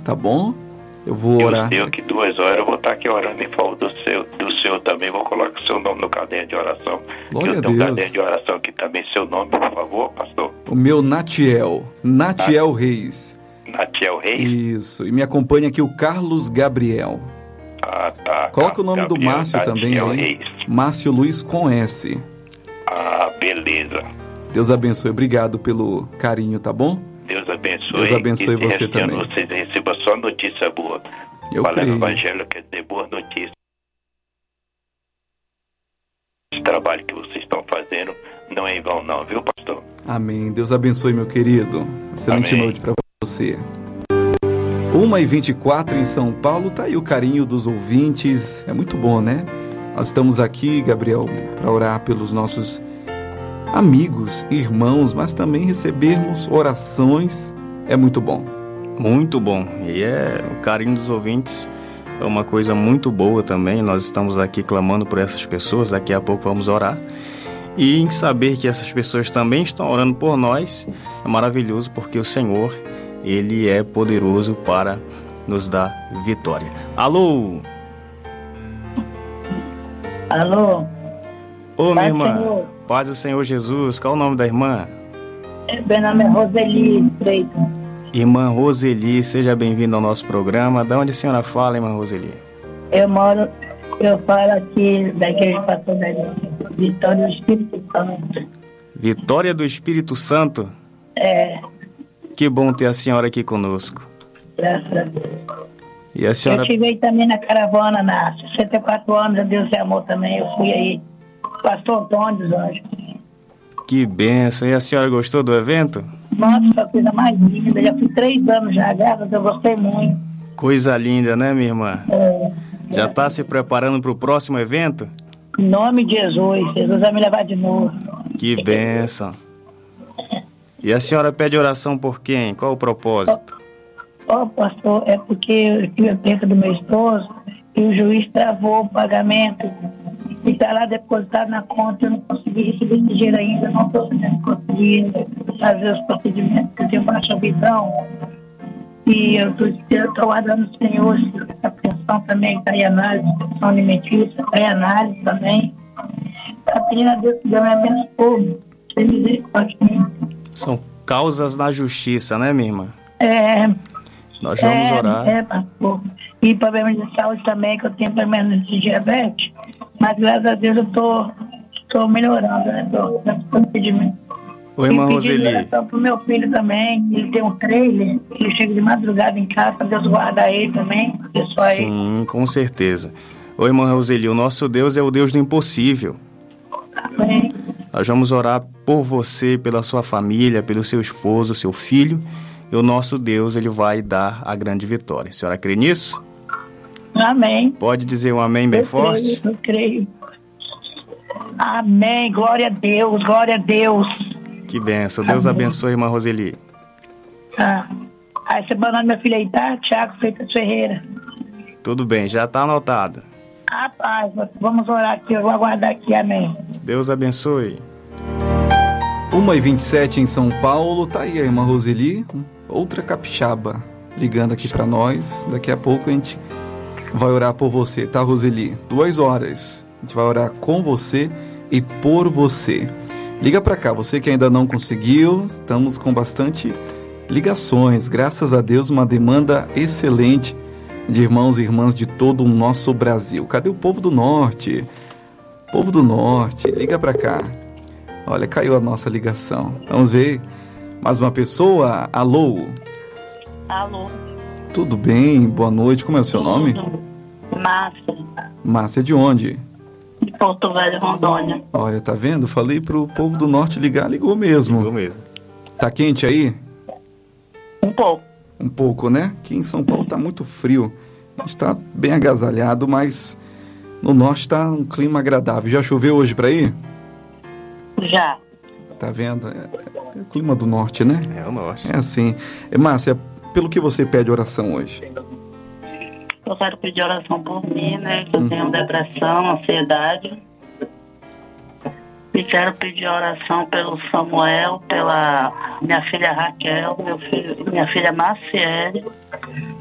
tá bom? Eu vou E orar. o seu, que 2 horas eu vou estar aqui orando em favor do seu também. Vou colocar o seu nome no caderno de oração. Glória que eu a tenho um Deus. caderno de oração aqui também. Seu nome, por favor, pastor. O meu Natiel Reis. Natiel Reis? Isso, e me acompanha aqui o Carlos Gabriel. Ah, tá. Coloca o nome Gabriel, do Márcio também Natiel aí. Reis. Márcio Luiz com S. Ah, beleza. Deus abençoe, obrigado pelo carinho, tá bom? Deus abençoe. Deus abençoe e você esse ano também. vocês recebam só notícia boa. Eu Falando creio. evangelho quer dizer boa notícia. Esse trabalho que vocês estão fazendo não é em vão não, viu, pastor? Amém. Deus abençoe, meu querido. Excelente Amém. noite para você. 1h24 em São Paulo, tá aí o carinho dos ouvintes. É muito bom, né? Nós estamos aqui, Gabriel, para orar pelos nossos amigos, irmãos, mas também recebermos orações. É muito bom. Muito bom. E o carinho dos ouvintes é uma coisa muito boa também. Nós estamos aqui clamando por essas pessoas. Daqui a pouco vamos orar. E em saber que essas pessoas também estão orando por nós é maravilhoso, porque o Senhor, Ele é poderoso para nos dar vitória. Alô? Alô? Ô, minha Paz, irmã. Senhor. Paz do Senhor Jesus. Qual o nome da irmã? Meu nome é Roseli Freitas. Irmã Roseli, seja bem-vinda ao nosso programa. Da onde a senhora fala, irmã Roseli? Eu falo aqui da igreja pastor da Vitória do Espírito Santo. Vitória do Espírito Santo? É, Que bom ter a senhora aqui conosco. graças a Deus. E a senhora... Eu estive aí também na caravana, na 64 anos, a Deus e Amor também. Eu fui aí, pastor Antônio dos Anjos. Que bênção. E a senhora gostou do evento? Nossa, a coisa mais linda. Já fui 3 anos já, graças a Deus, eu gostei muito. Coisa linda, né, minha irmã? Já está se preparando para o próximo evento? Em nome de Jesus, Jesus vai me levar de novo. Que bênção. E a senhora pede oração por quem? Qual o propósito? Ó, pastor, é porque eu tive a perda do meu esposo e o juiz travou o pagamento e está lá depositado na conta. Eu não consegui receber esse dinheiro ainda, não estou conseguindo fazer os procedimentos, porque eu tenho baixa visão. E eu estou aguardando o Senhor, a pensão também está em análise, pensão alimentícia está em análise também. Está pedindo a Deus que Deus me abençoe, tem misericórdia de mim. São causas na justiça, né, minha irmã? Nós vamos orar. Pastor. E problemas de saúde também, que eu tenho problemas de diabetes, mas graças a Deus eu estou melhorando, né? Estou pedindo. Oi, irmã E pedi Roseli. oração pro meu filho também, ele tem um trailer, ele chega de madrugada em casa, para Deus guardar ele também, pessoal aí. Sim, com certeza. Oi, irmã Roseli, o nosso Deus é o Deus do impossível. Amém. Nós vamos orar por você, pela sua família, pelo seu esposo, seu filho. E o nosso Deus, Ele vai dar a grande vitória. A senhora crê nisso? Amém. Pode dizer um amém bem forte? Eu creio. Amém. Glória a Deus, glória a Deus. Que benção. Deus Amém. abençoe, irmã Roseli. Aí você banana meu filho aí, tá? Tiago Freitas Ferreira. Tudo bem, já está anotado. Rapaz, vamos orar aqui, eu vou aguardar aqui, amém. Deus abençoe. 1h27 em São Paulo, tá aí a irmã Roseli, outra capixaba, ligando aqui para nós. Daqui a pouco a gente vai orar por você, tá, Roseli? 2 horas. A gente vai orar com você e por você. Liga para cá, você que ainda não conseguiu, estamos com bastante ligações. Graças a Deus, uma demanda excelente de irmãos e irmãs de todo o nosso Brasil. Cadê o povo do norte? Povo do norte, liga para cá. Olha, caiu a nossa ligação. Vamos ver. Mais uma pessoa. Alô? Alô? Tudo bem? Boa noite. Como é o seu nome? Márcia, Márcia, de onde? de Porto Velho, Rondônia. Olha, tá vendo? Falei pro povo do norte ligar, ligou mesmo. Ligou mesmo. Tá quente aí? Um pouco. Um pouco, né? Aqui em São Paulo tá muito frio. A gente tá bem agasalhado, mas no norte tá um clima agradável. Já choveu hoje pra ir? Já. Tá vendo? É o clima do norte, né? É o norte. É assim. Márcia, pelo que você pede oração hoje? Eu quero pedir oração por mim, né? Que eu tenho depressão, ansiedade. E quero pedir oração pelo Samuel, pela minha filha Raquel, minha filha Marciele,